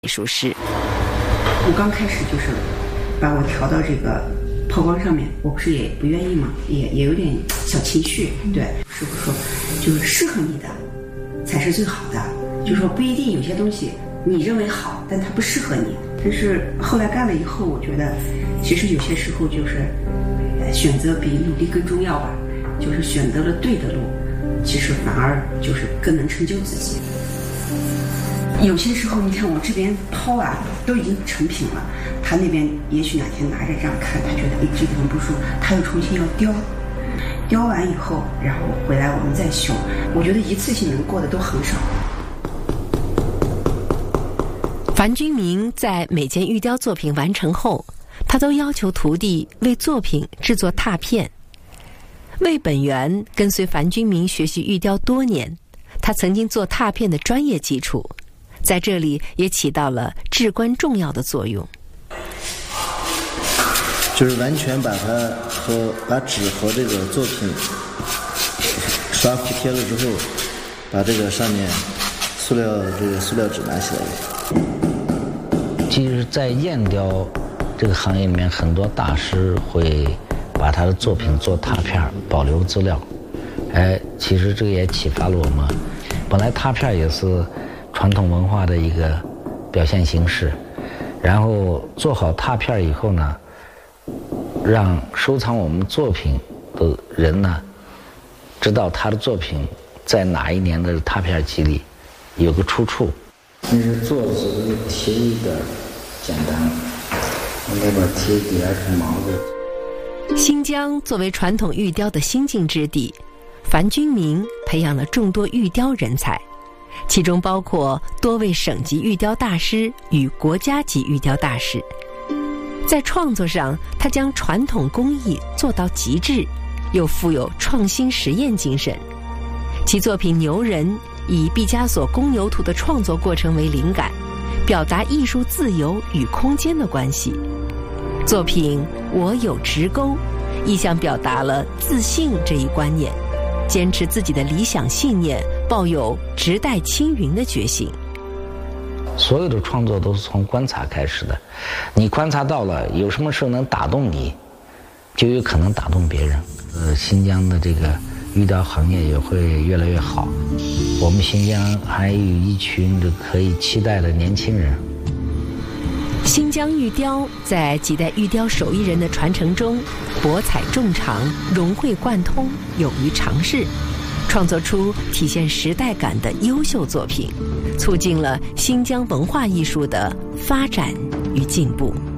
美术师。 我刚开始就是把我调到这个抛光上面，我不是也不愿意嘛，也有点小情绪。对，师傅说就是适合你的才是最好的，就说不一定有些东西你认为好，但它不适合你。但是后来干了以后，我觉得其实有些时候就是选择比努力更重要吧，就是选择了对的路，其实反而就是更能成就自己。有些时候你看我这边抛啊都已经成品了，他那边也许哪天拿着这样看，他觉得这个地方不舒服，他又重新要雕完以后，然后回来我们再修。我觉得一次性能过的都很少。 樊君明在每件玉雕作品完成后，他都要求徒弟为作品制作拓片。魏本源跟随樊君明学习玉雕多年，他曾经做拓片的专业基础，在这里也起到了至关重要的作用。 就是完全把纸和这个作品刷服贴了之后，把这个上面塑料纸拿起来。 其实在砚雕这个行业里面，很多大师会把他的作品做拓片保留资料。其实这个也启发了我们，本来拓片也是传统文化的一个表现形式，然后做好拓片以后呢，让收藏我们作品的人呢知道他的作品在哪一年的拓片集里有个出处。 但是做的时候贴一点简单，那边贴第二层毛子。 新疆作为传统玉雕的新晋之地，樊君明培养了众多玉雕人才，其中包括多位省级玉雕大师与国家级玉雕大师。在创作上，他将传统工艺做到极致，又富有创新实验精神。其作品《牛人》以毕加索《公牛图》的创作过程为灵感，表达艺术自由与空间的关系。作品《我有直钩》意象表达了自信这一观念，坚持自己的理想信念，抱有直待青云的决心。 所有的创作都是从观察开始的，你观察到了有什么事能打动你，就有可能打动别人。新疆的这个玉雕行业也会越来越好，我们新疆还有一群可以期待的年轻人。 新疆玉雕在几代玉雕手艺人的传承中，博采众长，融会贯通，勇于尝试，创作出体现时代感的优秀作品，促进了新疆文化艺术的发展与进步。